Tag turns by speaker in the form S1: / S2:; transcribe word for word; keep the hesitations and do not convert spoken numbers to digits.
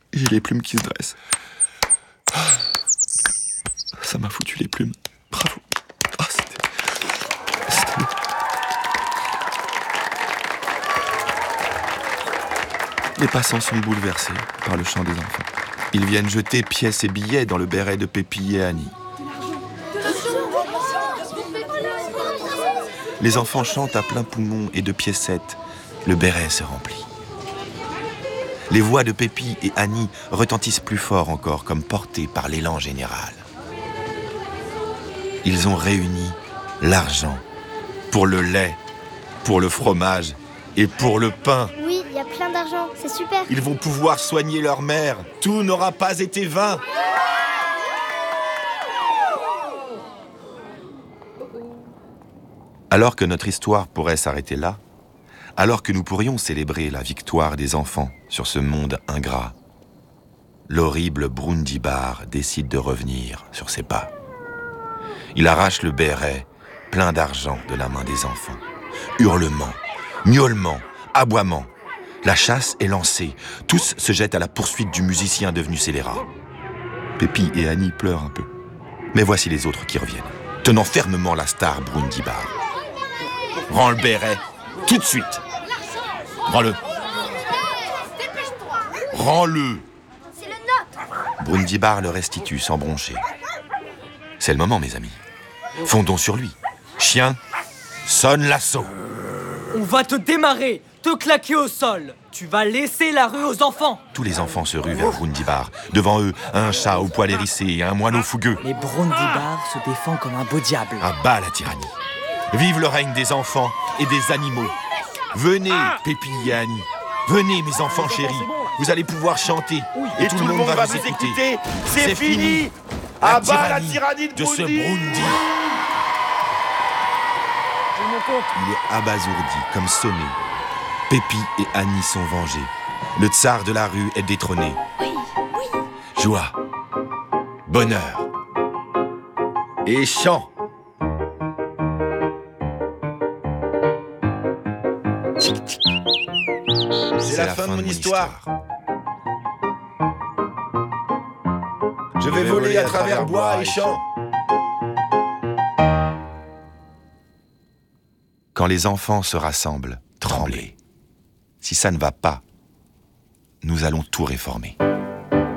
S1: J'ai les plumes qui se dressent. Ça m'a foutu les plumes. Bravo. Oh, c'était... c'était... Les passants sont bouleversés par le chant des enfants. Ils viennent jeter pièces et billets dans le béret de Pépi et Annie. Les enfants chantent à plein poumon et de piécettes. Le béret se remplit. Les voix de Pépi et Annie retentissent plus fort encore, comme portées par l'élan général. Ils ont réuni l'argent pour le lait, pour le fromage et pour le pain.
S2: Oui, il y a plein d'argent, c'est super.
S1: Ils vont pouvoir soigner leur mère. Tout n'aura pas été vain. Alors que notre histoire pourrait s'arrêter là, alors que nous pourrions célébrer la victoire des enfants sur ce monde ingrat, l'horrible Brundibar décide de revenir sur ses pas. Il arrache le béret plein d'argent de la main des enfants. Hurlements, miaulements, aboiements. La chasse est lancée. Tous se jettent à la poursuite du musicien devenu scélérat. Pépi et Annie pleurent un peu. Mais voici les autres qui reviennent, tenant fermement la star Brundibar. Rends le béret, tout de suite. Rends-le. Rends-le.
S2: C'est le nôtre.
S1: Brundibar le restitue sans broncher. C'est le moment, mes amis. Fondons sur lui. Chien, sonne l'assaut.
S3: On va te démarrer, te claquer au sol. Tu vas laisser la rue aux enfants.
S1: Tous les enfants se ruent vers Brundibar. Devant eux, un chat au poil hérissé et un moineau fougueux.
S3: Mais Brundibar se défend comme un beau diable.
S1: À bas la tyrannie. Vive le règne des enfants et des animaux. Venez, Pépi et Annie. Venez, mes enfants chéris. Vous allez pouvoir chanter. Et,
S4: Et tout le monde va vous écouter. C'est fini.
S1: La
S4: À bas la
S1: tyrannie
S4: tyrannie de
S1: de ce
S4: Brundi.
S1: Brundi. Il est abasourdi, comme sonné. Pépi et Annie sont vengés. Le tsar de la rue est détrôné.
S2: Oui, oui.
S1: Joie, bonheur et chant.
S4: C'est la, fin de mon histoire. Je vais voler à travers bois et champs.
S1: Quand les enfants se rassemblent, tremblez. Si ça ne va pas, nous allons tout réformer.